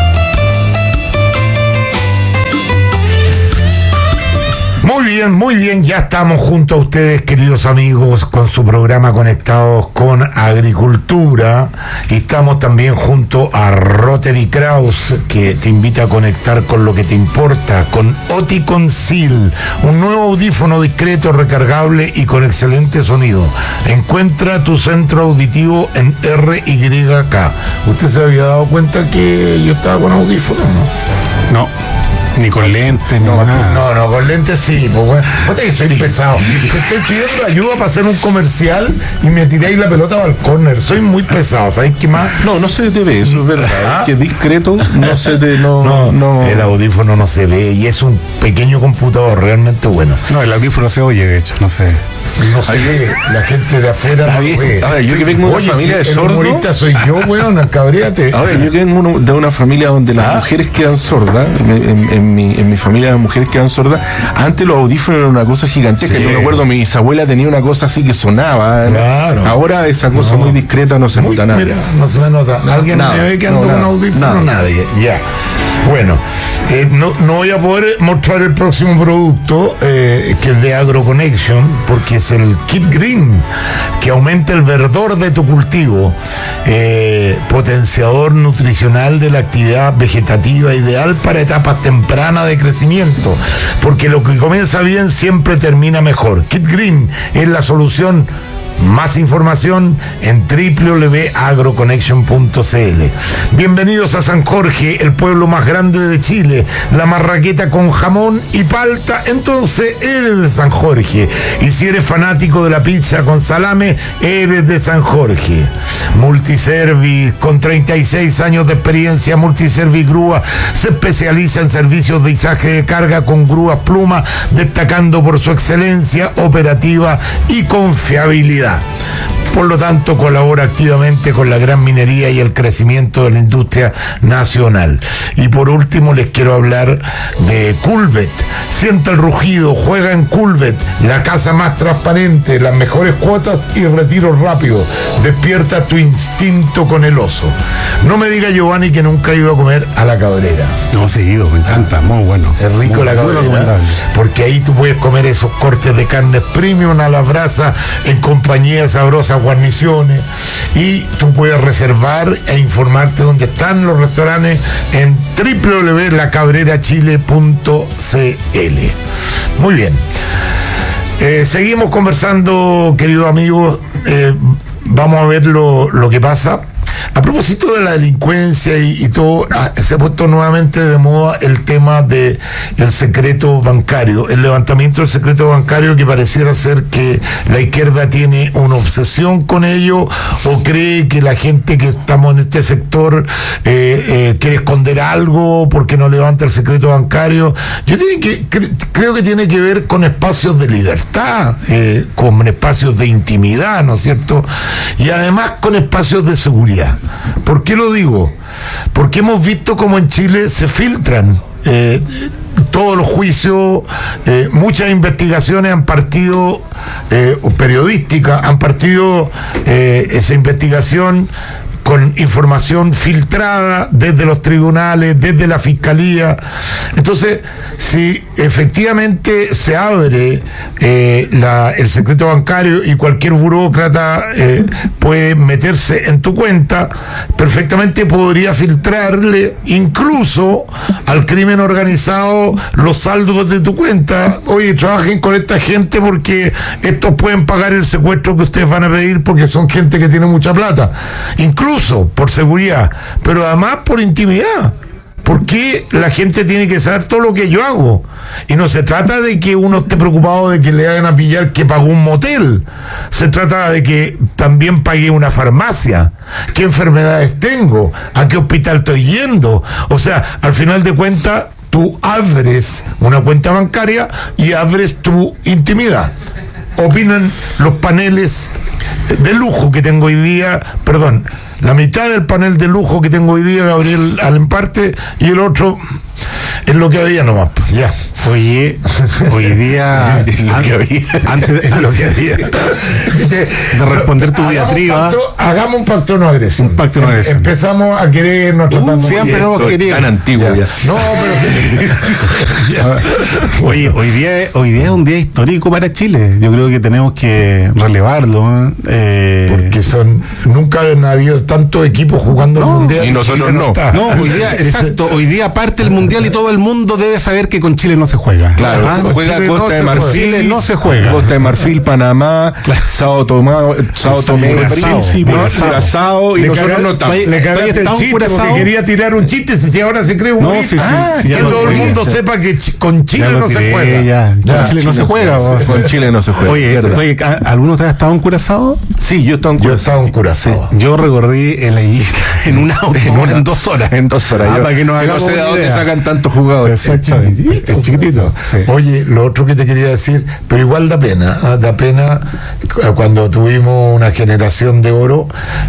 Muy bien, ya estamos junto a ustedes, queridos amigos, con su programa Conectados con Agricultura, y estamos también junto a Rotary Kraus, que te invita a conectar con lo que te importa, con Oticon Seal, un nuevo audífono discreto, recargable y con excelente sonido. Encuentra tu centro auditivo en RYK. ¿Usted se había dado cuenta que yo estaba con audífono, no? No. Ni con lentes, ni nada. No, con lentes sí, pues bueno. Soy pesado. Te estoy pidiendo ayuda para hacer un comercial y me tiráis la pelota al córner. Soy muy pesado, ¿sabes qué más? No se te ve, eso es verdad. Que discreto, no se te... No. El audífono no se ve y es un pequeño computador realmente bueno. No, el audífono se oye, de hecho, no sé. No se ve, la gente de afuera no ve. A ver, yo que vengo de una familia de sordos. El humorista soy yo, weón, cabréate. A ver, yo que vengo de una familia donde las mujeres quedan sordas, en mi familia las mujeres quedan sordas. Antes los audífonos eran una cosa gigantesca. Sí. Yo me acuerdo, mi bisabuela tenía una cosa así que sonaba. Claro. Ahora esa cosa muy discreta no se nota nada. Mira, no se me nota. ¿Alguien me ve que ando con un audífono? Nadie. Ya. Bueno, no voy a poder mostrar el próximo producto, que es de AgroConnection, porque es el Kit Green, que aumenta el verdor de tu cultivo, potenciador nutricional de la actividad vegetativa, ideal para etapas tempranas de crecimiento, porque lo que comienza bien siempre termina mejor. Kit Green es la solución. Más información en www.agroconnection.cl. Bienvenidos a San Jorge, el pueblo más grande de Chile. La marraqueta con jamón y palta, entonces eres de San Jorge. Y si eres fanático de la pizza con salame, eres de San Jorge. Multiservice, con 36 años de experiencia, Multiservice Grúa se especializa en servicios de izaje de carga con grúas Pluma, destacando por su excelencia operativa y confiabilidad. Por lo tanto, colabora activamente con la gran minería y el crecimiento de la industria nacional. Y por último, les quiero hablar de Culvet. Siente el rugido, juega en Culvet, la casa más transparente, las mejores cuotas y retiro rápido. Despierta tu instinto con el oso. No me diga, Giovanni, que nunca ha ido a comer a La Cabrera. No, seguido, me encanta, muy bueno. Es rico muy, La Cabrera, porque ahí tú puedes comer esos cortes de carne premium a la brasa en compañía de sabrosas guarniciones, y tú puedes reservar e informarte dónde están los restaurantes en www.lacabrerachile.cl. Muy bien. Seguimos conversando, queridos amigos. Vamos a ver lo que pasa. A propósito de la delincuencia y todo, se ha puesto nuevamente de moda el tema del secreto bancario, el levantamiento del secreto bancario, que pareciera ser que la izquierda tiene una obsesión con ello, o cree que la gente que estamos en este sector quiere esconder algo porque no levanta el secreto bancario. Creo que tiene que ver con espacios de libertad, con espacios de intimidad, ¿no es cierto? Y además con espacios de seguridad. ¿Por qué lo digo? Porque hemos visto cómo en Chile se filtran todos los juicios, muchas investigaciones han partido, periodísticas, han partido esa investigación con información filtrada desde los tribunales, desde la fiscalía. Entonces, si efectivamente se abre el secreto bancario y cualquier burócrata puede meterse en tu cuenta, perfectamente podría filtrarle incluso al crimen organizado los saldos de tu cuenta. Oye, trabajen con esta gente porque estos pueden pagar el secuestro que ustedes van a pedir porque son gente que tiene mucha plata, incluso por seguridad, pero además por intimidad. ¿Por qué la gente tiene que saber todo lo que yo hago? Y no se trata de que uno esté preocupado de que le vayan a pillar que pagó un motel. Se trata de que también pagué una farmacia. ¿Qué enfermedades tengo? ¿A qué hospital estoy yendo? O sea, al final de cuentas, tú abres una cuenta bancaria y abres tu intimidad. Opinan los paneles de lujo que tengo hoy día, la mitad del panel de lujo que tengo hoy día, Gabriel Alemparte, y el otro es lo que había nomás. Ya. Oye, hoy día, antes de lo que había, de responder tu diatriba, hagamos un pacto no agresivo. Un pacto no agresivo. Empezamos a querernos tratando siempre hemos querido. Tan antiguo ya. No, pero oye, hoy día es un día histórico para Chile. Yo creo que tenemos que relevarlo. Porque nunca han habido tantos equipos jugando el mundial. Y nosotros no. No, hoy día, exacto, hoy día parte el mundial y todo el mundo debe saber que con Chile no se juega. Claro, juega Chile Costa de Marfil, Chile no se juega. Costa de Marfil, Panamá, Sao Tomé, Príncipe, Curazao, y nosotros no estamos. Le cagaste el chiste porque quería tirar un chiste, si ahora se cree un sí, que todo el mundo sepa que con Chile no se juega. Con Chile no se juega. Con Chile no se juega. Oye, ¿alguno de ustedes ha estado en Curazao? Sí, yo he estado en Curazao. Yo recorrí en la islita en un auto en 2 horas. En 2 horas. Para que nos hagamos no sé de dónde idea. sacan tantos jugadores. Exactamente. Es chiquitito. Sí. Oye, lo otro que te quería decir, pero igual da pena cuando tuvimos una generación de oro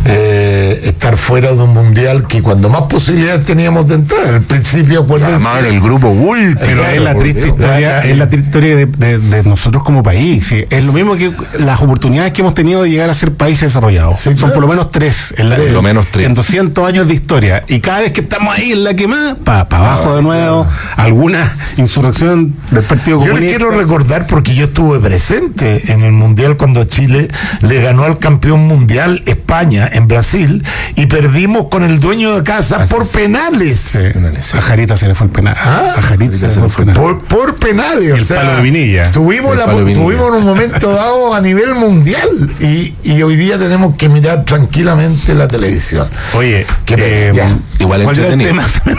estar fuera de un mundial que cuando más posibilidades teníamos de entrar. Al principio, además el grupo Bull, pero es la triste historia, de nosotros como país. ¿Sí? Es lo mismo que las oportunidades que hemos tenido de llegar a ser países desarrollados. Sí, son por lo menos 3 en 200 años de historia, y cada vez que estamos ahí en la quemada, para abajo de nuevo, alguna insurrección del Partido Comunista. Yo les quiero recordar, porque yo estuve presente en el mundial cuando Chile le ganó al campeón mundial España en Brasil y perdimos con el dueño de casa por penales. Sí. A Jarita se le fue el penal. A Jarita se le fue el penal. Por penales. El palo de Vinilla. Tuvimos un momento dado a nivel mundial y hoy día tenemos que mirar tranquilamente la televisión. Oye, igual entretenido.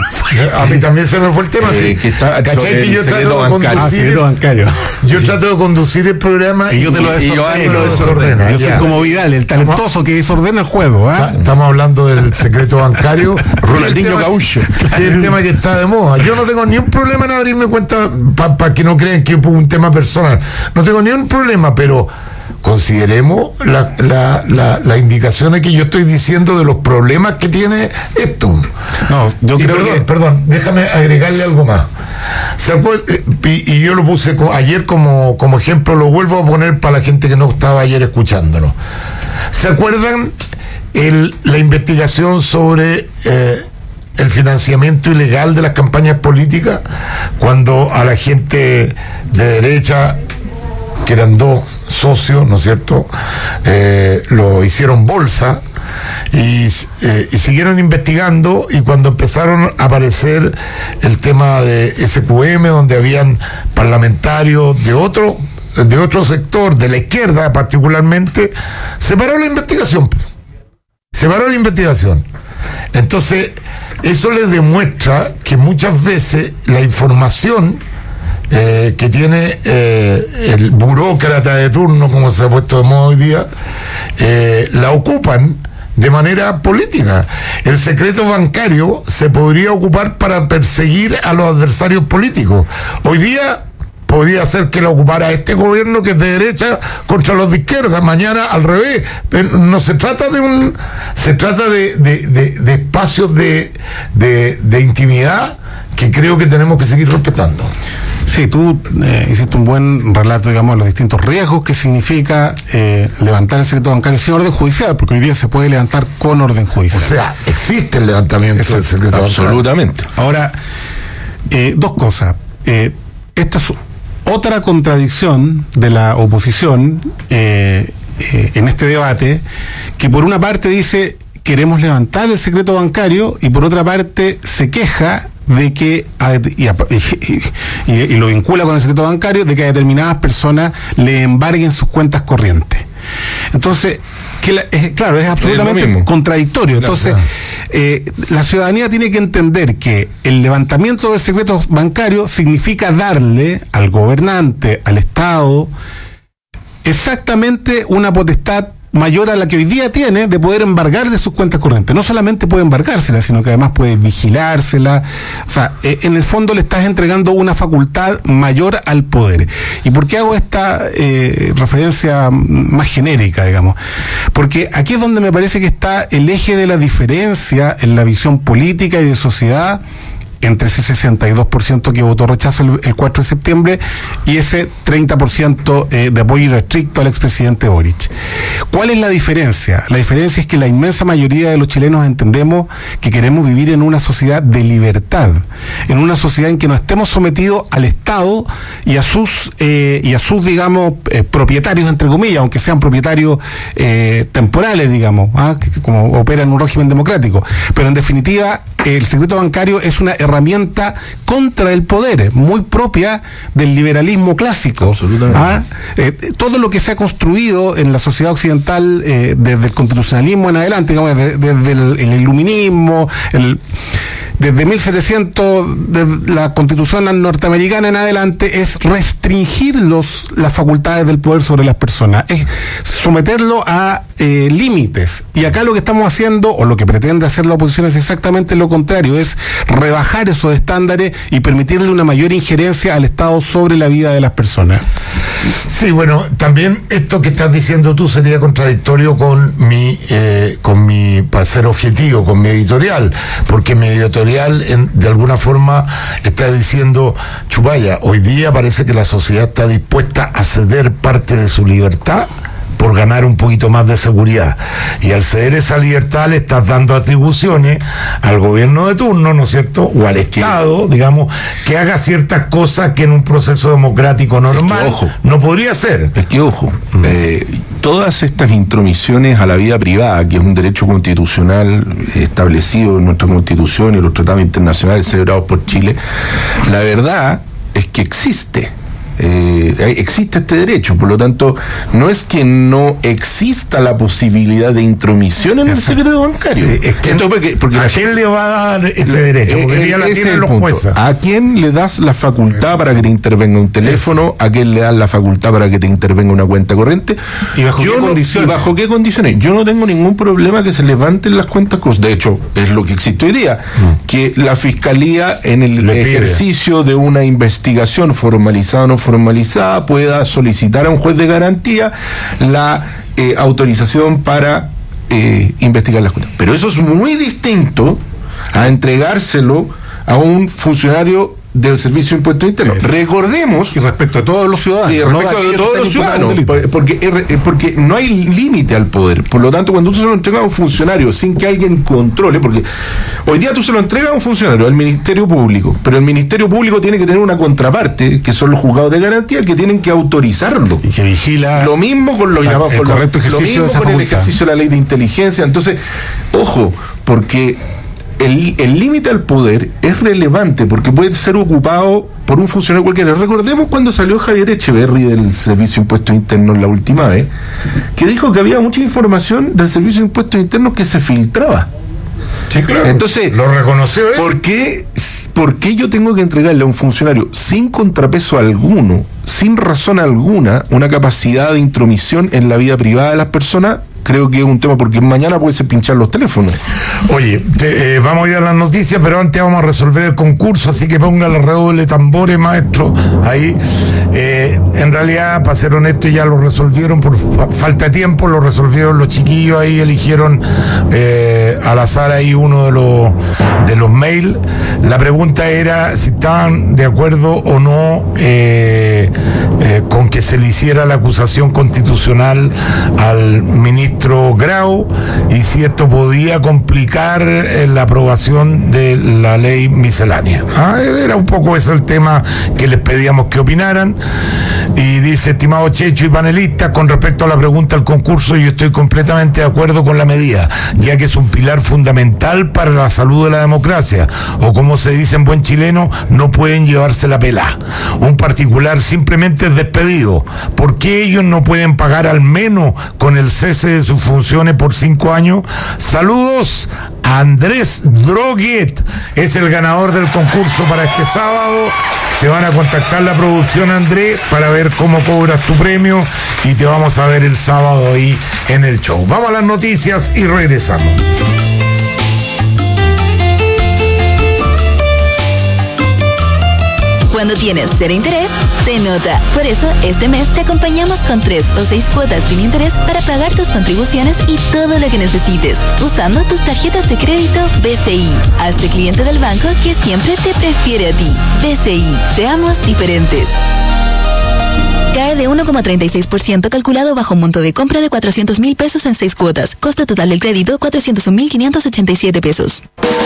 A mí también se me fue el tema. ¿Cachai que yo trato de conducir? Yo trato de conducir el programa y yo te lo desordeno. Yo soy como Vidal, el talentoso que desordena el juego. Estamos hablando del secreto bancario. Ronaldinho Gaúcho. Es el tema que está de moda. Yo no tengo ni un problema en abrirme cuenta para que no crean que es un tema personal. No tengo ni un problema, pero consideremos las indicaciones que yo estoy diciendo de los problemas que tiene esto. No, yo creo perdón, déjame agregarle algo más. Y yo lo puse ayer como ejemplo, lo vuelvo a poner para la gente que no estaba ayer escuchándonos. ¿Se acuerdan la investigación sobre el financiamiento ilegal de las campañas políticas? Cuando a la gente de derecha, que eran 2 socios, ¿no es cierto?, lo hicieron bolsa y siguieron investigando, y cuando empezaron a aparecer el tema de SQM, donde habían parlamentarios de otro sector, de la izquierda particularmente, se paró la investigación. Entonces, eso les demuestra que muchas veces la información que tiene el burócrata de turno, como se ha puesto de moda hoy día, la ocupan de manera política. El secreto bancario se podría ocupar para perseguir a los adversarios políticos. Hoy día podría ser que la ocupara este gobierno, que es de derecha, contra los de izquierda, mañana al revés. Pero no se trata se trata de espacios de intimidad que creo que tenemos que seguir respetando. Sí, tú hiciste un buen relato, digamos, de los distintos riesgos que significa levantar el secreto bancario sin orden judicial, porque hoy día se puede levantar con orden judicial. O sea, existe el levantamiento del secreto bancario. Absolutamente. Ahora, 2 cosas. esta es otra contradicción de la oposición en este debate, que por una parte dice queremos levantar el secreto bancario y por otra parte se queja de que y lo vincula con el secreto bancario, de que a determinadas personas le embarguen sus cuentas corrientes. Entonces, claro, es absolutamente contradictorio. Entonces, la ciudadanía tiene que entender que el levantamiento del secreto bancario significa darle al gobernante, al Estado, exactamente una potestad mayor a la que hoy día tiene de poder embargar de sus cuentas corrientes. No solamente puede embargárselas, sino que además puede vigilárselas. O sea, en el fondo le estás entregando una facultad mayor al poder. ¿Y por qué hago esta referencia más genérica, digamos? Porque aquí es donde me parece que está el eje de la diferencia en la visión política y de sociedad entre ese 62% que votó rechazo el 4 de septiembre y ese 30% de apoyo irrestricto al expresidente Boric. ¿Cuál es la diferencia? La diferencia es que la inmensa mayoría de los chilenos entendemos que queremos vivir en una sociedad de libertad, en una sociedad en que no estemos sometidos al Estado y a sus digamos, propietarios, entre comillas, aunque sean propietarios temporales, digamos, que como opera en un régimen democrático. Pero en definitiva, el secreto bancario es una herramienta contra el poder, muy propia del liberalismo clásico. Todo lo que se ha construido en la sociedad occidental desde el constitucionalismo en adelante, digamos, desde el iluminismo, desde 1700, desde la Constitución norteamericana en adelante, es restringir las facultades del poder sobre las personas, es someterlo a límites. Y acá lo que estamos haciendo, o lo que pretende hacer la oposición, es exactamente lo contrario, es rebajar esos estándares y permitirle una mayor injerencia al Estado sobre la vida de las personas. Sí, bueno, también esto que estás diciendo tú sería contradictorio con mi para ser objetivo, con mi editorial, porque mi editorial de alguna forma está diciendo, Chubaya, hoy día parece que la sociedad está dispuesta a ceder parte de su libertad por ganar un poquito más de seguridad. Y al ceder esa libertad le estás dando atribuciones al gobierno de turno, ¿no es cierto? O al Estado, digamos, que haga ciertas cosas que en un proceso democrático normal no podría ser. Es que, ojo, todas estas intromisiones a la vida privada, que es un derecho constitucional establecido en nuestra Constitución y los tratados internacionales celebrados por Chile, la verdad es que existe este derecho, por lo tanto no es que no exista la posibilidad de intromisión en el secreto bancario. Sí, es que porque ¿a quién le va a dar ese derecho? Porque ya la tienen los jueces. ¿A quién le das la facultad para que te intervenga un teléfono? ¿A quién le das la facultad para que te intervenga una cuenta corriente? ¿Y bajo qué condiciones? ¿Y bajo qué condiciones? Yo no tengo ningún problema que se levanten las cuentas corrientes. De hecho, es lo que existe hoy día, que la Fiscalía en el ejercicio de una investigación formalizada o no formalizada pueda solicitar a un juez de garantía la autorización para investigar las cuentas. Pero eso es muy distinto a entregárselo a un funcionario del Servicio de Impuestos Internos. Recordemos, y respecto a todos los ciudadanos, porque no hay límite al poder. Por lo tanto, cuando tú se lo entregas a un funcionario sin que alguien controle, porque hoy día tú se lo entregas a un funcionario, al Ministerio Público, pero el Ministerio Público tiene que tener una contraparte, que son los juzgados de garantía, que tienen que autorizarlo. Y que vigila lo mismo con lo llamamos el correcto ejercicio de esa con el ejercicio de la ley de inteligencia. Entonces, ojo, porque el límite al poder es relevante porque puede ser ocupado por un funcionario cualquiera. Recordemos cuando salió Javier Echeverri del Servicio de Impuestos Internos la última vez, que dijo que había mucha información del Servicio de Impuestos Internos que se filtraba. Sí, claro. Entonces, lo reconoció él. ¿Por qué yo tengo que entregarle a un funcionario sin contrapeso alguno, sin razón alguna, una capacidad de intromisión en la vida privada de las personas? Creo que es un tema porque mañana puede ser pinchar los teléfonos. Oye, vamos a ir a las noticias, pero antes vamos a resolver el concurso, así que ponga el redoble tambores, maestro, ahí. En realidad, para ser honesto, ya lo resolvieron por falta de tiempo, lo resolvieron los chiquillos ahí, eligieron al azar ahí uno de los mails. La pregunta era si estaban de acuerdo o no con que se le hiciera la acusación constitucional al ministro ministro Grau y si esto podía complicar la aprobación de la ley miscelánea. Era un poco ese el tema que les pedíamos que opinaran. Y dice, estimado Checho y panelistas, con respecto a la pregunta del concurso, yo estoy completamente de acuerdo con la medida, ya que es un pilar fundamental para la salud de la democracia, o como se dice en buen chileno, no pueden llevarse la pelá. Un particular simplemente es despedido. ¿Por qué ellos no pueden pagar al menos con el cese de sus funciones por 5 años? Saludos, Andrés Droguet es el ganador del concurso para este sábado. Te van a contactar la producción, Andrés, para ver cómo cobras tu premio y te vamos a ver el sábado ahí en el show. Vamos a las noticias y regresamos. Cuando tienes cero interés, se nota. Por eso, este mes te acompañamos con 3 o 6 cuotas sin interés para pagar tus contribuciones y todo lo que necesites, usando tus tarjetas de crédito BCI. Hazte cliente del banco que siempre te prefiere a ti. BCI, seamos diferentes. Cae de 1,36% calculado bajo un monto de compra de 400,000 pesos en 6 cuotas. Costo total del crédito, 401,587 pesos.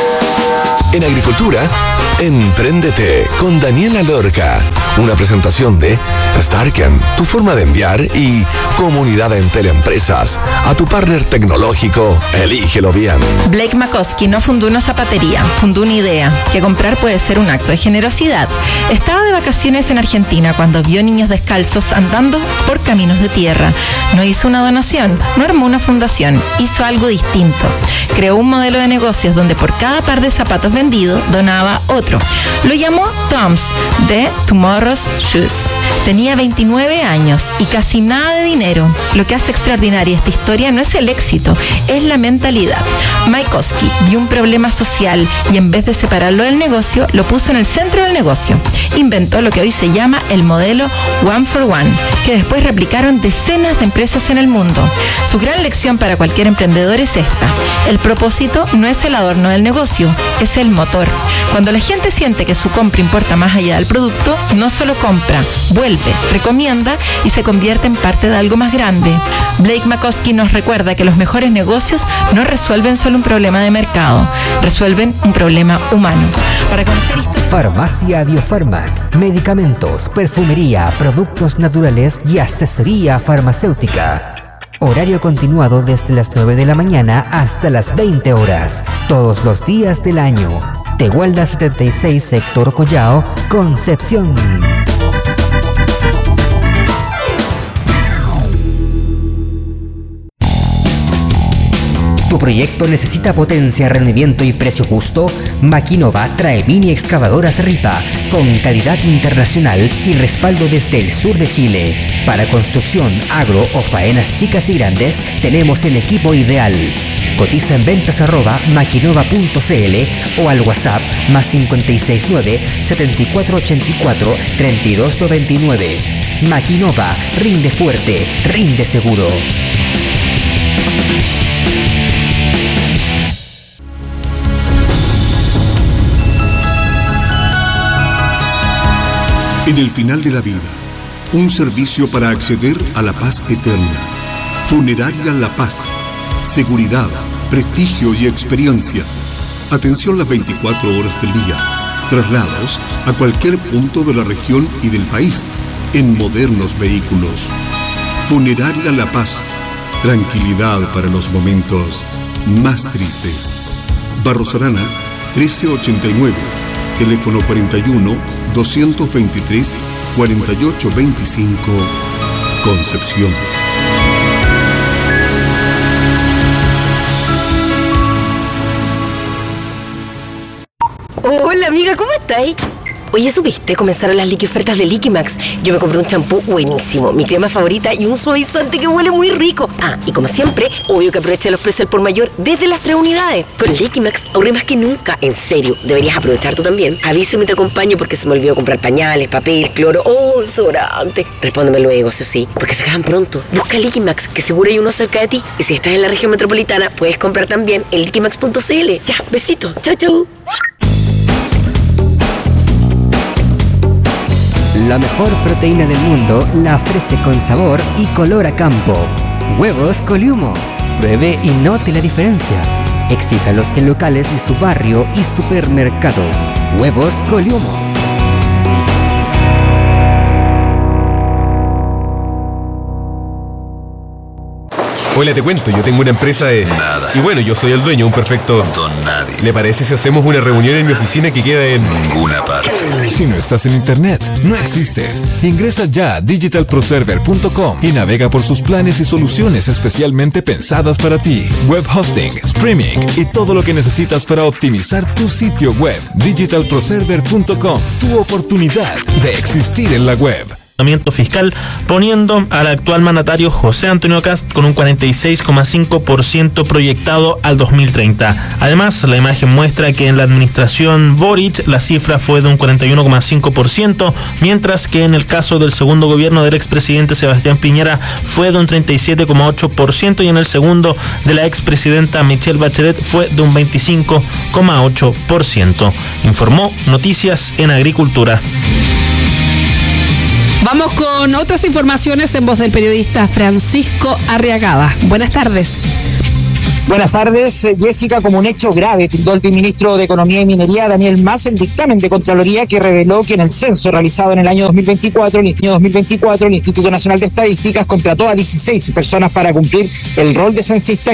En agricultura, Empréndete con Daniela Lorca. Una presentación de Starken, tu forma de enviar, y Comunidad en Teleempresas. A tu partner tecnológico, elígelo bien. Blake McCoskey no fundó una zapatería, fundó una idea, que comprar puede ser un acto de generosidad. Estaba de vacaciones en Argentina cuando vio niños descalzos andando por caminos de tierra. No hizo una donación, no armó una fundación, hizo algo distinto. Creó un modelo de negocios donde por cada par de zapatos vendido donaba otro. Lo llamó Tom's, de Tomorrow's Shoes. Tenía 29 años y casi nada de dinero. Lo que hace extraordinaria esta historia no es el éxito, es la mentalidad. Mike Koski vio un problema social y en vez de separarlo del negocio, lo puso en el centro del negocio. Inventó lo que hoy se llama el modelo One for One, que después replicaron decenas de empresas en el mundo. Su gran lección para cualquier emprendedor es esta: el propósito no es el adorno del negocio, es el motor. Cuando la gente siente que su compra importa más allá del producto, no solo compra, vuelve, recomienda y se convierte en parte de algo más grande. Blake McCoskey nos recuerda que los mejores negocios no resuelven solo un problema de mercado, resuelven un problema humano. Para conocer historias... Farmacia Biofarmac, medicamentos, perfumería, productos naturales y asesoría farmacéutica. Horario continuado desde las 9 de la mañana hasta las 20 horas, todos los días del año. Tehuelda 76, sector Collao, Concepción. ¿Tu proyecto necesita potencia, rendimiento y precio justo? Maquinova trae mini excavadoras Ripa con calidad internacional y respaldo desde el sur de Chile. Para construcción, agro o faenas chicas y grandes, tenemos el equipo ideal. Cotiza en ventas@maquinova.cl o al WhatsApp +569 7484 3299. Maquinova, rinde fuerte, rinde seguro. En el final de la vida, un servicio para acceder a la paz eterna. Funeraria La Paz. Seguridad, prestigio y experiencia. Atención las 24 horas del día. Traslados a cualquier punto de la región y del país en modernos vehículos. Funeraria La Paz. Tranquilidad para los momentos más tristes. Barros Arana, 1389. Teléfono 41-223-4825, Concepción. Hola amiga, ¿cómo estáis? Oye, ¿supiste? Comenzaron las liqui ofertas de Liquimax. Yo me compré un champú buenísimo, mi crema favorita y un suavizante que huele muy rico. Ah, y como siempre, obvio que aproveché los precios al por mayor desde las 3 unidades. Con Liquimax ahorré más que nunca. En serio, deberías aprovechar tú también. Avísame y te acompaño porque se me olvidó comprar pañales, papel, cloro, desodorante. Respóndeme luego, sí, porque se acaban pronto. Busca Liquimax, que seguro hay uno cerca de ti. Y si estás en la región metropolitana, puedes comprar también en liquimax.cl. Ya, besito. Chau, chau. La mejor proteína del mundo la ofrece con sabor y color a campo. Huevos Coliumo. Pruebe y note la diferencia. Exíjalos en locales de su barrio y supermercados. Huevos Coliumo. Hola, te cuento, yo tengo una empresa de... Nada. Y bueno, yo soy el dueño, un perfecto... Don nadie. ¿Le parece si hacemos una reunión en mi oficina que queda en... Ninguna parte. Si no estás en internet, no existes. Ingresa ya a digitalproserver.com y navega por sus planes y soluciones especialmente pensadas para ti. Web hosting, streaming y todo lo que necesitas para optimizar tu sitio web. Digitalproserver.com, tu oportunidad de existir en la web. Fiscal, poniendo al actual mandatario José Antonio Kast con un 46,5% proyectado al 2030. Además, la imagen muestra que en la administración Boric la cifra fue de un 41,5%, mientras que en el caso del segundo gobierno del expresidente Sebastián Piñera fue de un 37,8% y en el segundo de la expresidenta Michelle Bachelet fue de un 25,8%. Informó Noticias en Agricultura. Vamos con otras informaciones en voz del periodista Francisco Arriagada. Buenas tardes. Buenas tardes, Jessica. Como un hecho grave, tildó el viceministro de Economía y Minería, Daniel Mas, el dictamen de Contraloría que reveló que en el censo realizado en el año 2024, el Instituto Nacional de Estadísticas contrató a 16 personas para cumplir el rol de censista